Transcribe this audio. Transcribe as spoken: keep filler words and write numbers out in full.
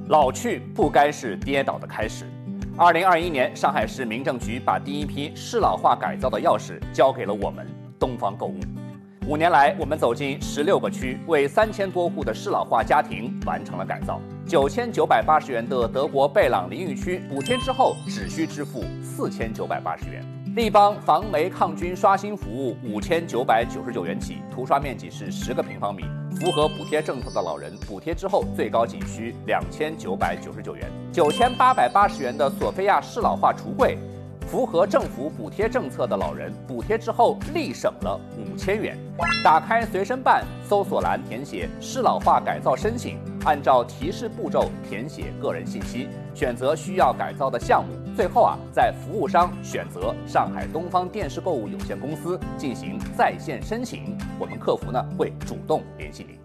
老去不该是跌倒的开始。二零二一年，上海市民政局把第一批适老化改造的钥匙交给了我们东方购物。五年来，我们走进十六个区，为三千多户的适老化家庭完成了改造。九千九百八十元的德国贝朗淋浴区，补贴之后只需支付四千九百八十元。立邦防霉抗菌刷新服务五千九百九十九元起，涂刷面积是十个平方米，符合补贴政策的老人，补贴之后最高仅需两千九百九十九元。九千八百八十元的索菲亚适老化橱柜，符合政府补贴政策的老人，补贴之后立省了五千元。打开随身办，搜索栏填写适老化改造申请，按照提示步骤填写个人信息，选择需要改造的项目。最后啊，在服务商选择上海东方电视购物有限公司进行在线申请，我们客服呢会主动联系您。